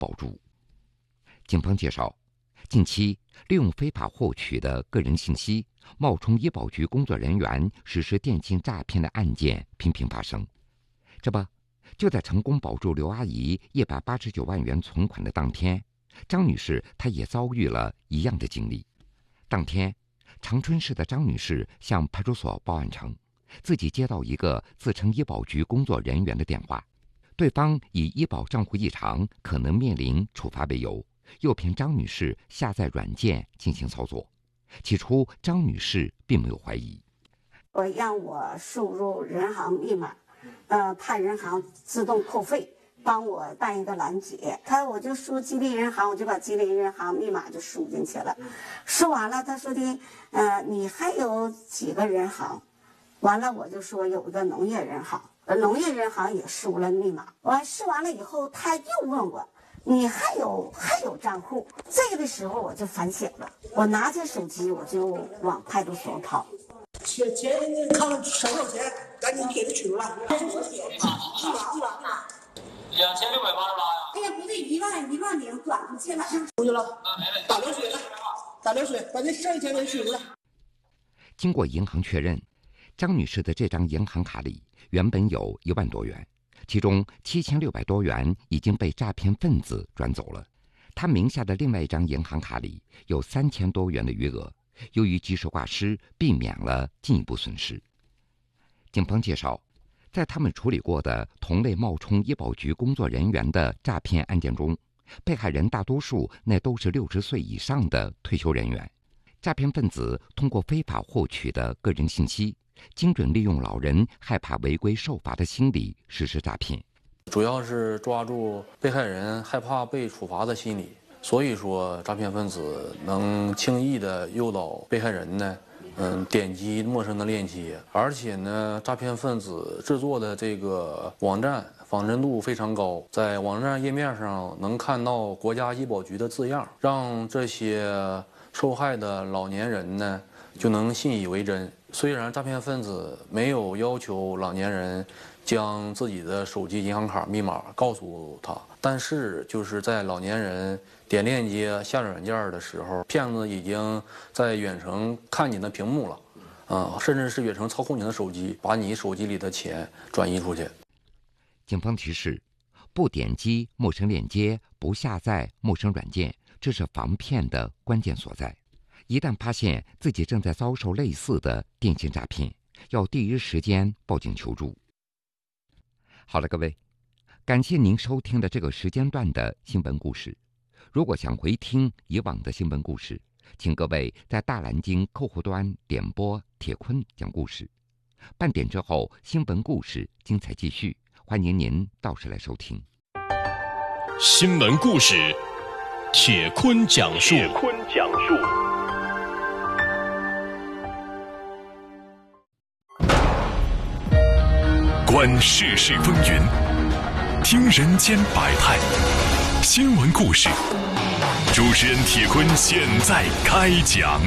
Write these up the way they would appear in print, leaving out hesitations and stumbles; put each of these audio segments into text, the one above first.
保住。警方介绍，近期利用非法获取的个人信息，冒充医保局工作人员实施电信诈骗的案件频频发生。这不，就在成功保住刘阿姨189万元存款的当天，张女士她也遭遇了一样的经历。当天，长春市的张女士向派出所报案称，自己接到一个自称医保局工作人员的电话，对方以医保账户异常可能面临处罚为由，诱骗张女士下载软件进行操作。起初，张女士并没有怀疑。 让我输入人行密码，怕人行自动扣费，帮我办一个拦截。我就输吉林银行，我就把吉林银行密码就输进去了。输完了，他说的，你还有几个人行？完了，我就说有一个农业人行，农业人行也输了密码。输完了以后，他又问我，你还有账户？这个的时候我就反省了，我拿着手机我就往派出所跑。 钱看收了钱，赶紧给他取出来。1万 2688呀？ 哎呀，不对，1万零转出去了。 出去了，打流水了，打流水，把那剩下钱给取出来。 经过银行确认，张女士的这张银行卡里原本有1万多元，其中7600多元已经被诈骗分子转走了。她名下的另外一张银行卡里有3000多元的余额，由于及时挂失，避免了进一步损失。警方介绍，在他们处理过的同类冒充医保局工作人员的诈骗案件中，被害人大多数那都是60岁以上的退休人员。诈骗分子通过非法获取的个人信息，精准利用老人害怕违规受罚的心理实施诈骗。 主要是抓住被害人害怕被处罚的心理，所以说诈骗分子能轻易的诱导被害人呢，点击陌生的链接，而且呢，诈骗分子制作的这个网站仿真度非常高，在网站页面上能看到国家医保局的字样，让这些受害的老年人呢就能信以为真。虽然诈骗分子没有要求老年人将自己的手机银行卡密码告诉他，但是就是在老年人点链接下载软件的时候，骗子已经在远程看你的屏幕了，甚至是远程操控你的手机，把你手机里的钱转移出去。 警方提示，不点击陌生链接，不下载陌生软件，这是防骗的关键所在。一旦发现自己正在遭受类似的电信诈骗，要第一时间报警求助。好了，各位，感谢您收听的这个时间段的新闻故事。如果想回听以往的新闻故事，请各位在大蓝鲸客户端点播铁坤讲故事。半点之后，新闻故事精彩继续，欢迎您到时来收听。 新闻故事，铁坤讲述。观世事风云，听人间百态，新闻故事，主持人铁坤现在开讲。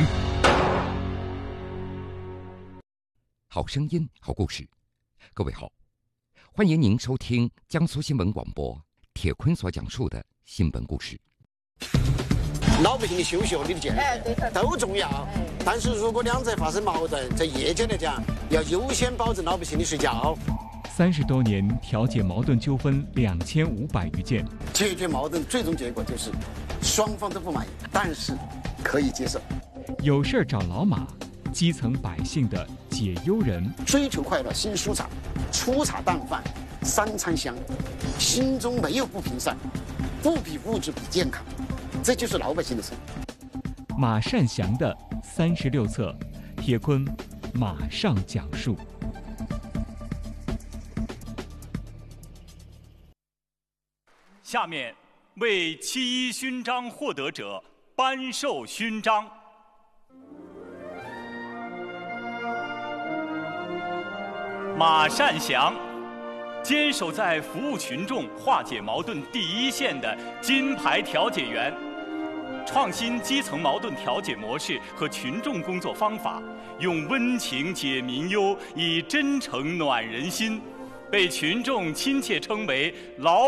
好声音，好故事。各位好，欢迎您收听江苏新闻广播铁坤所讲述的新闻故事。 老百姓的休息和你的健康都重要，但是如果两者发生矛盾，在夜间来讲，要优先保证老百姓的睡觉。 30多年调解矛盾纠纷2500余件， 解决矛盾最终结果就是双方都不满意，但是可以接受。 有事找老马，基层百姓的解忧人。 追求快乐心舒畅，粗茶淡饭三餐香，心中没有不平散，不比物质比健康，这就是老百姓的生活。 马善祥的36册，铁坤马上讲述。 下面为七一勋章获得者颁授勋章。马善祥，坚守在服务群众、化解矛盾第一线的金牌调解员，创新基层矛盾调解模式和群众工作方法，用温情解民忧，以真诚暖人心，被群众亲切称为老